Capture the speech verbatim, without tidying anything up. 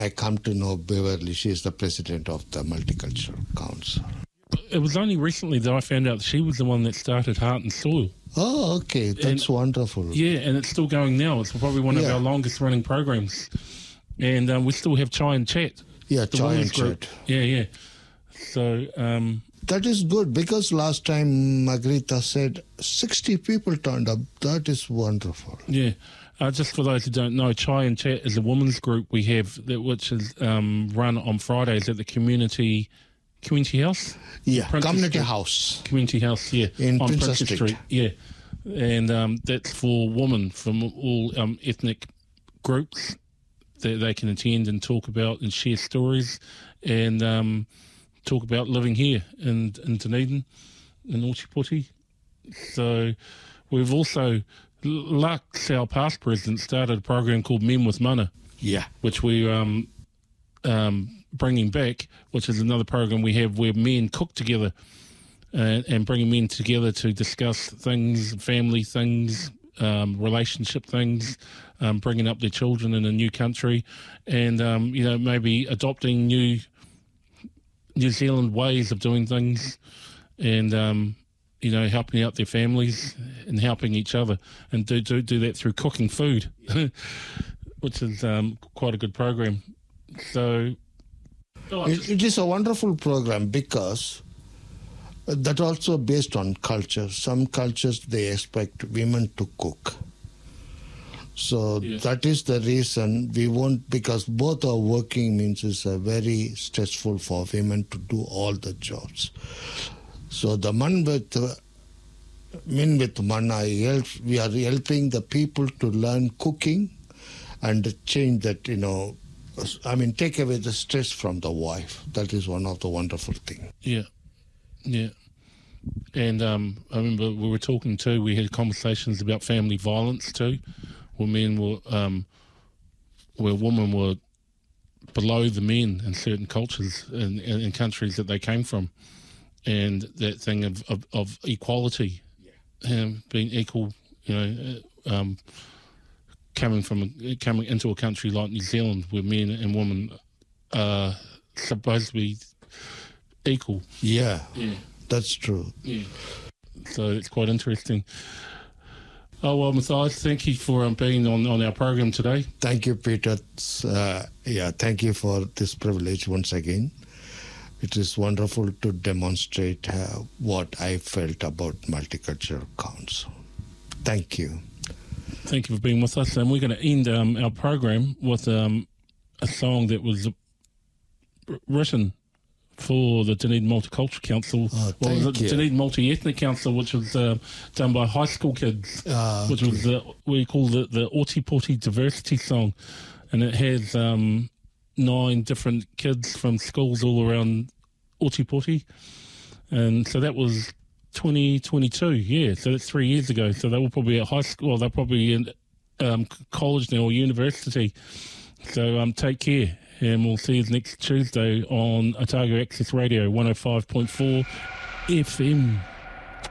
I come to know Beverly. She is the president of the Multicultural Council. It was only recently that I found out that she was the one that started Heart and Soil. Oh, okay. That's and, wonderful. Yeah, and it's still going now. It's probably one of yeah. our longest running programs. And um, we still have Chai and Chat. Yeah, Chai and group. Chat. Yeah, yeah. So... Um, that is good, because last time Margarita said sixty people turned up. That is wonderful. Yeah. Uh, just for those who don't know, Chai and Chat is a women's group we have, that which is um, run on Fridays at the community community house. Yeah, Princess community Street. house. Community house, yeah, in on Princess, Princess Street. Street. Yeah, and um, that's for women from all um, ethnic groups that they can attend and talk about and share stories and um, talk about living here in in Dunedin, in Ōtepoti. So we've also. Lux, our past president, started a program called Men with Mana. Yeah. Which we're um, um, bringing back, which is another program we have where men cook together and, and bringing men together to discuss things, family things, um, relationship things, um, bringing up their children in a new country and, um, you know, maybe adopting new New Zealand ways of doing things and... Um, you know, helping out their families and helping each other, and do do, do that through cooking food, which is um, quite a good program. So, oh, it, it is a wonderful program because that also based on culture. Some cultures, they expect women to cook. So yeah. that is the reason we won't, because both are working means it's a very stressful for women to do all the jobs. So the man with uh, men with Mana, help, we are helping the people to learn cooking and change that, you know, I mean, take away the stress from the wife. That is one of the wonderful things. Yeah, yeah. And um, I remember we were talking too, we had conversations about family violence too, where men were, um, where women were below the men in certain cultures and in, in countries that they came from. And that thing of, of, of equality, yeah. um, being equal, you know, um, coming from a, coming into a country like New Zealand where men and women are supposed to be equal. Yeah, yeah. That's true. Yeah. So it's quite interesting. Oh, well, Matthias, thank you for um, being on, on our program today. Thank you, Peter. Uh, yeah, thank you for this privilege once again. It is wonderful to demonstrate uh, what I felt about Multicultural Council. Thank you. Thank you for being with us. And we're going to end um, our program with um, a song that was written for the Dunedin Multicultural Council, oh, well, the you. Dunedin Multi-Ethnic Council, which was uh, done by high school kids, uh, which was the, we call the, the Ōtepoti Diversity Song. And it has... Um, nine different kids from schools all around Ōtepoti. And so that was twenty twenty-two, yeah. So that's three years ago. So they were probably at high school, well, they're probably in um, college now or university. So um, take care. And we'll see you next Tuesday on Otago Access Radio one oh five point four F M.